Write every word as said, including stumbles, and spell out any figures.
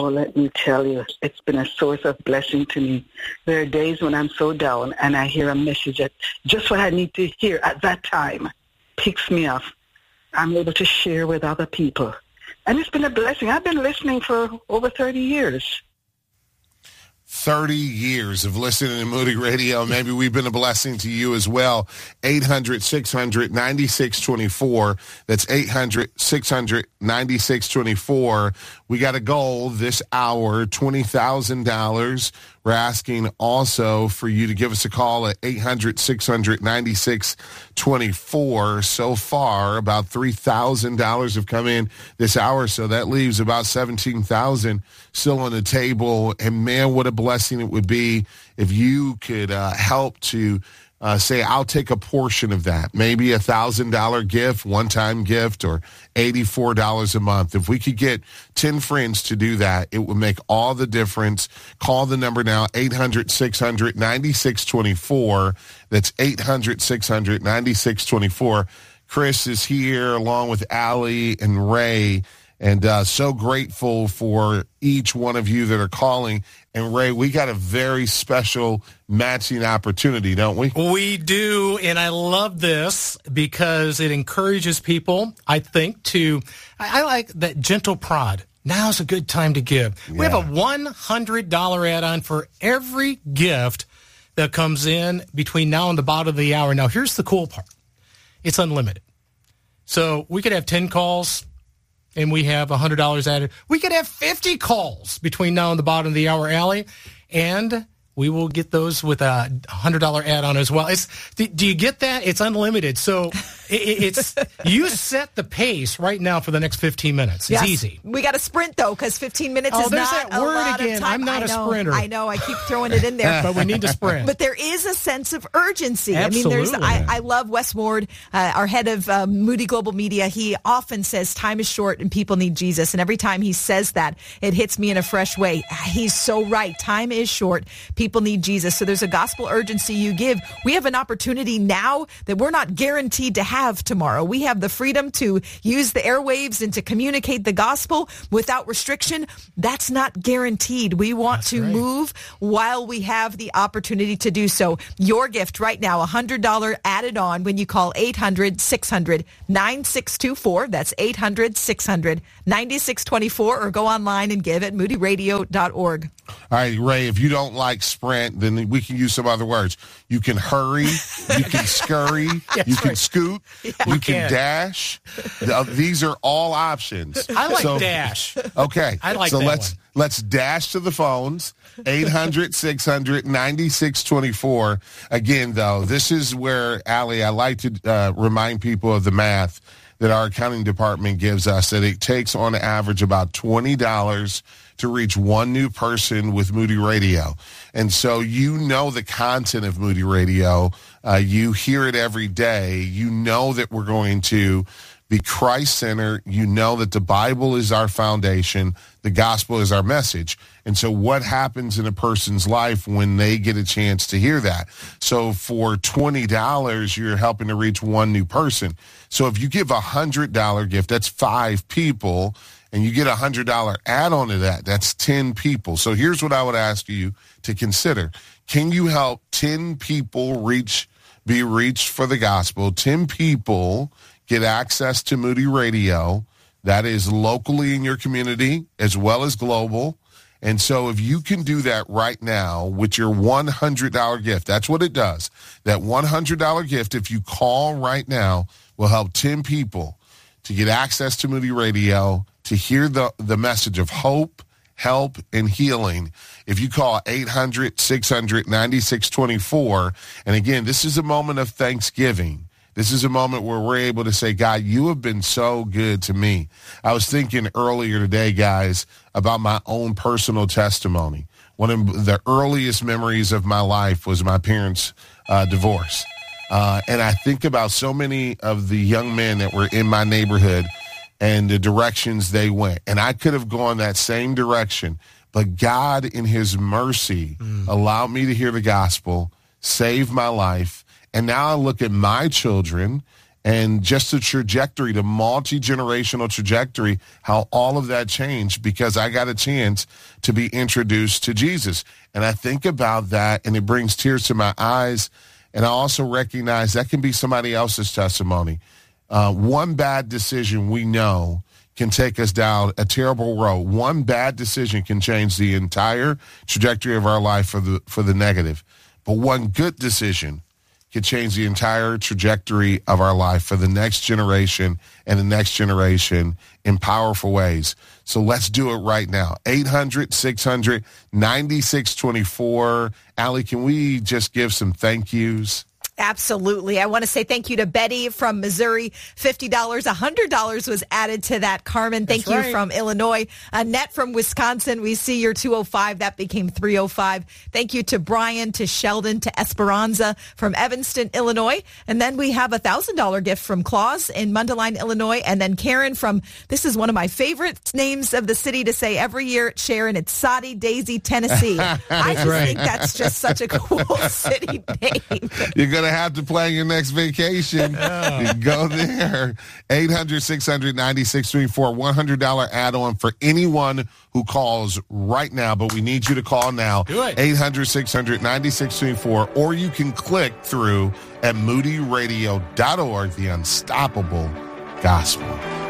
Oh, let me tell you, it's been a source of blessing to me. There are days when I'm so down and I hear a message that just what I need to hear at that time picks me up. I'm able to share with other people. And it's been a blessing. I've been listening for over thirty years. thirty years of listening to Moody Radio. Maybe we've been a blessing to you as well. eight hundred, six hundred, ninety-six twenty-four. That's eight hundred, six hundred, ninety-six twenty-four. We got a goal this hour, twenty thousand dollars. We're asking also for you to give us a call at eight hundred, six hundred, ninety-six twenty-four. So far, about three thousand dollars have come in this hour, so that leaves about seventeen thousand dollars still on the table. And, man, what a blessing it would be if you could uh, help to uh, say, I'll take a portion of that, maybe a one thousand dollars gift, one-time gift, or eighty-four dollars a month. If we could get ten friends to do that, it would make all the difference. Call the number now, eight hundred, six hundred, ninety-six twenty-four. That's eight hundred, six hundred, ninety-six twenty-four. Chris is here along with Allie and Ray, and uh, so grateful for each one of you that are calling. And, Ray, we got a very special matching opportunity, don't we? We do, and I love this because it encourages people, I think, to – I like that gentle prod. Now's a good time to give. Yeah. We have a one hundred dollars add-on for every gift that comes in between now and the bottom of the hour. Now, here's the cool part. It's unlimited. So we could have ten calls, and we have one hundred dollars added. We could have fifty calls between now and the bottom of the hour, Allie, and we will get those with a one hundred dollars add-on as well. It's, do, do you get that? It's unlimited. So it, it's you set the pace right now for the next fifteen minutes. It's yes. easy. We got to sprint, though, because fifteen minutes oh, is there's not that a word lot again. of time. I'm not I a know, sprinter. I know. I keep throwing it in there. But we need to sprint. But there is a sense of urgency. Absolutely. I mean, there's. I, I love Wes Ward, uh, our head of um, Moody Global Media. He often says time is short and people need Jesus. And every time he says that, it hits me in a fresh way. He's so right. Time is short. People need Jesus. So there's a gospel urgency you give. We have an opportunity now that we're not guaranteed to have tomorrow. We have the freedom to use the airwaves and to communicate the gospel without restriction. That's not guaranteed. We want That's to right. move while we have the opportunity to do so. Your gift right now, one hundred dollars added on when you call eight hundred, six hundred, ninety-six twenty-four. That's eight hundred, six hundred, ninety-six twenty-four, or go online and give at moody radio dot org. All right, Ray, if you don't like sprint, then we can use some other words. You can hurry, you can scurry, yes, you can right. scoot, yeah, you can, can dash. These are all options. I like so, dash. Okay. I like so that let's one. let's dash to the phones. eight hundred, six hundred, ninety-six twenty-four. Again, though, this is where, Allie, I like to uh, remind people of the math that our accounting department gives us, that it takes on average about twenty dollars to reach one new person with Moody Radio. And so you know the content of Moody Radio. Uh, you hear it every day. You know that we're going to be Christ-centered. You know that the Bible is our foundation. The gospel is our message. And so what happens in a person's life when they get a chance to hear that? So for twenty dollars, you're helping to reach one new person. So if you give a one hundred dollars gift, that's five people, and you get a one hundred dollars add-on to that, that's ten people. So here's what I would ask you to consider. Can you help ten people reach, be reached for the gospel? ten people get access to Moody Radio. That is locally in your community as well as global. And so if you can do that right now with your one hundred dollars gift, that's what it does. That one hundred dollars gift, if you call right now, will help ten people to get access to Moody Radio, to hear the, the message of hope, help, and healing. If you call eight hundred, six hundred, ninety-six twenty-four, and again, this is a moment of thanksgiving. This is a moment where we're able to say, God, you have been so good to me. I was thinking earlier today, guys, about my own personal testimony. One of the earliest memories of my life was my parents' uh, divorce. Uh, and I think about so many of the young men that were in my neighborhood and the directions they went. And I could have gone that same direction, but God in his mercy mm. allowed me to hear the gospel, save my life. And now I look at my children and just the trajectory, the multi-generational trajectory, how all of that changed because I got a chance to be introduced to Jesus. And I think about that, and it brings tears to my eyes. And I also recognize that can be somebody else's testimony. Uh, one bad decision we know can take us down a terrible road. One bad decision can change the entire trajectory of our life for the for the negative. But one good decision can change the entire trajectory of our life for the next generation and the next generation in powerful ways. So let's do it right now. eight hundred, six hundred, ninety-six twenty-four. Allie, can we just give some thank yous? Absolutely. I want to say thank you to Betty from Missouri. fifty dollars, one hundred dollars was added to that. Carmen, thank That's you right. from Illinois. Annette from Wisconsin, we see your two oh five. That became three oh five. Thank you to Brian, to Sheldon, to Esperanza from Evanston, Illinois. And then we have a one thousand dollars gift from Claus in Mundelein, Illinois. And then Karen from, this is one of my favorite names of the city to say every year, Sharon. It's Soddy Daisy, Tennessee. I just right. think that's just such a cool city name. You're going to have to plan your next vacation. You go there. eight hundred, six hundred, ninety-six twenty-four. one hundred dollars add-on for anyone who calls right now, but we need you to call now. Do it. eight hundred, six hundred, ninety-six twenty-four, or you can click through at moody radio dot org, the unstoppable gospel.